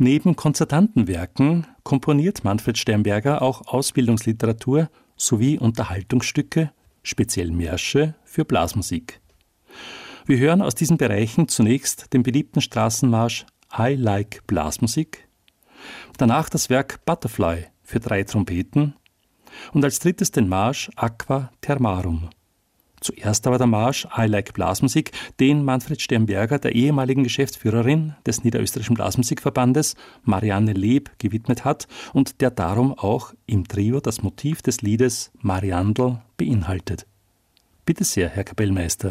Neben konzertanten Werken komponiert Manfred Sternberger auch Ausbildungsliteratur sowie Unterhaltungsstücke, speziell Märsche für Blasmusik. Wir hören aus diesen Bereichen zunächst den beliebten Straßenmarsch I Like Blasmusik, danach das Werk Butterfly für 3 Trompeten und als drittes den Marsch Aqua Termarum. Zuerst aber der Marsch I Like Blasmusik, den Manfred Sternberger der ehemaligen Geschäftsführerin des Niederösterreichischen Blasmusikverbandes, Marianne Leb, gewidmet hat und der darum auch im Trio das Motiv des Liedes Mariandel beinhaltet. Bitte sehr, Herr Kapellmeister.